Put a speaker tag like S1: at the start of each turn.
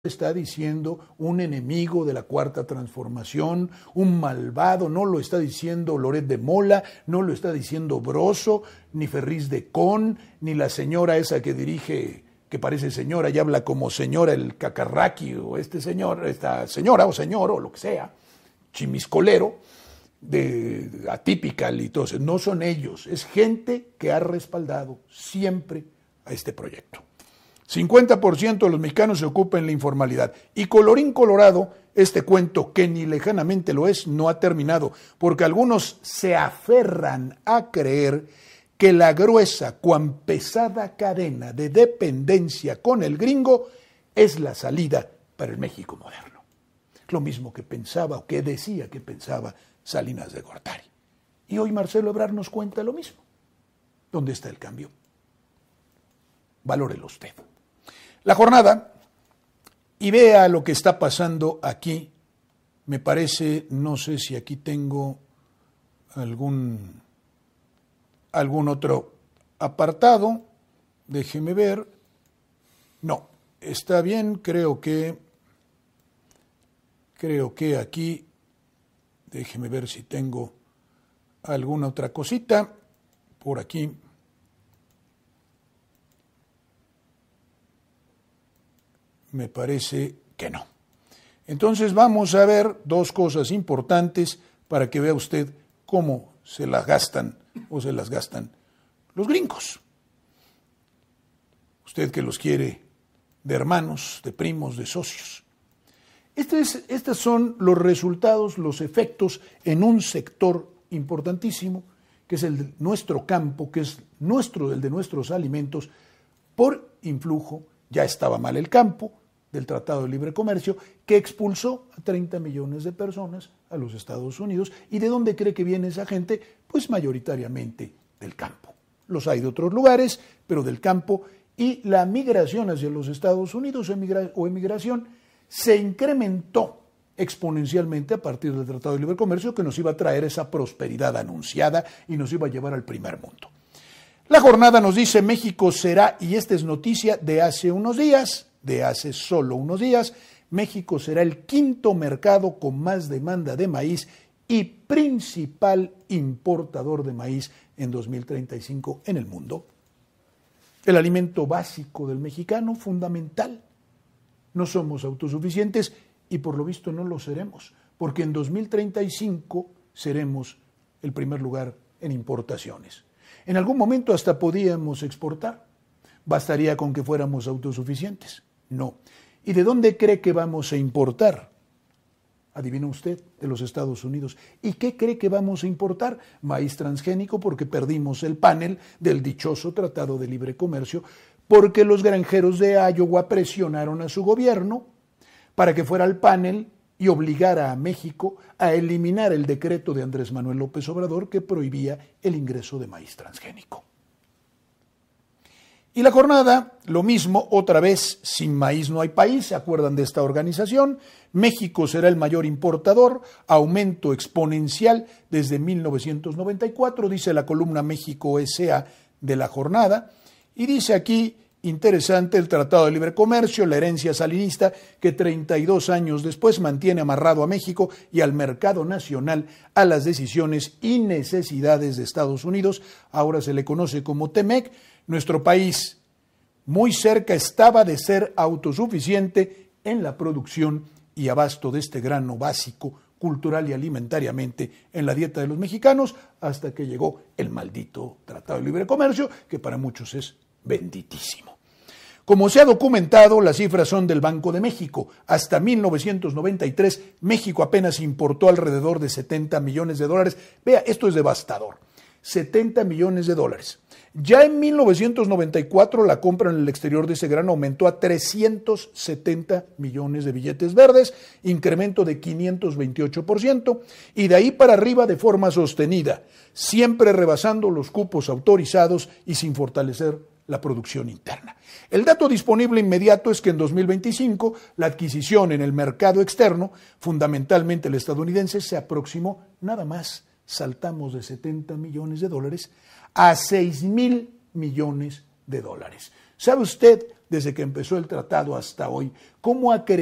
S1: está diciendo un enemigo de la Cuarta Transformación, un malvado, no lo está diciendo Loret de Mola, no lo está diciendo Broso, ni Ferriz de Con, ni la señora esa que dirige, que parece señora y habla como señora el Cacarraqui, o este señor, esta señora o señor, o lo que sea, chimiscolero, de Atypical y todo eso. No son ellos, es gente que ha respaldado siempre a este proyecto. 50% de los mexicanos se ocupa en la informalidad. Y colorín colorado, este cuento, que ni lejanamente lo es, no ha terminado, porque algunos se aferran a creer que la gruesa, cuan pesada cadena de dependencia con el gringo es la salida para el México moderno. Lo mismo que pensaba o que decía que pensaba Salinas de Gortari. Y hoy Marcelo Ebrard nos cuenta lo mismo. ¿Dónde está el cambio? Valórelo usted. La jornada, y vea lo que está pasando aquí, me parece, no sé si aquí tengo algún otro apartado, déjeme ver, no, está bien, creo que aquí, déjeme ver si tengo alguna otra cosita, por aquí. Me parece que no. Entonces vamos a ver dos cosas importantes para que vea usted cómo se las gastan o se las gastan los gringos. Usted que los quiere de hermanos, de primos, de socios. Estos son los resultados, los efectos en un sector importantísimo, que es el de nuestro campo, que es el de nuestros alimentos, por influjo, ya estaba mal el campo, del Tratado de Libre Comercio, que expulsó a 30 millones de personas a los Estados Unidos. ¿Y de dónde cree que viene esa gente? Pues mayoritariamente del campo. Los hay de otros lugares, pero del campo. Y la migración hacia los Estados Unidos o emigración se incrementó exponencialmente a partir del Tratado de Libre Comercio, que nos iba a traer esa prosperidad anunciada y nos iba a llevar al primer mundo. La jornada nos dice: México será, y esta es noticia de hace unos días, de hace solo unos días, México será el quinto mercado con más demanda de maíz y principal importador de maíz en 2035 en el mundo. El alimento básico del mexicano, fundamental. No somos autosuficientes y por lo visto no lo seremos, porque en 2035 seremos el primer lugar en importaciones. En algún momento hasta podíamos exportar. Bastaría con que fuéramos autosuficientes. No. ¿Y de dónde cree que vamos a importar? Adivina usted, de los Estados Unidos. ¿Y qué cree que vamos a importar? Maíz transgénico, porque perdimos el panel del dichoso Tratado de Libre Comercio, porque los granjeros de Iowa presionaron a su gobierno para que fuera al panel y obligara a México a eliminar el decreto de Andrés Manuel López Obrador que prohibía el ingreso de maíz transgénico. Y la jornada, lo mismo, otra vez, sin maíz no hay país, ¿se acuerdan de esta organización? México será el mayor importador, aumento exponencial desde 1994, dice la columna México S.A. de la jornada, y dice aquí, interesante, el Tratado de Libre Comercio, la herencia salinista que 32 años después mantiene amarrado a México y al mercado nacional a las decisiones y necesidades de Estados Unidos, ahora se le conoce como TEMEC. Nuestro país muy cerca estaba de ser autosuficiente en la producción y abasto de este grano básico, cultural y alimentariamente en la dieta de los mexicanos, hasta que llegó el maldito Tratado de Libre Comercio, que para muchos es benditísimo. Como se ha documentado, las cifras son del Banco de México. Hasta 1993, México apenas importó alrededor de 70 millones de dólares. Vea, esto es devastador. 70 millones de dólares. Ya en 1994 la compra en el exterior de ese grano aumentó a 370 millones de billetes verdes, incremento de 528%, y de ahí para arriba de forma sostenida, siempre rebasando los cupos autorizados y sin fortalecer la producción interna. El dato disponible inmediato es que en 2025 la adquisición en el mercado externo, fundamentalmente el estadounidense, se aproximó nada más. Saltamos de 70 millones de dólares a 6,000 millones de dólares. ¿Sabe usted desde que empezó el tratado hasta hoy, cómo ha crecido